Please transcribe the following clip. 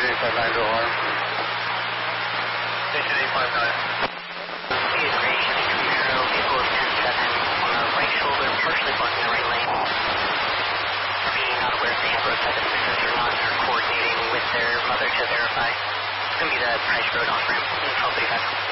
Station 859. Integration, Camaro, vehicle 10-7 on the right shoulder, partially blocking the right lane. Being not aware if they have roadside assistance or not, they're coordinating with their mother to verify. It's going to be the Price Road off-ramp in 1235.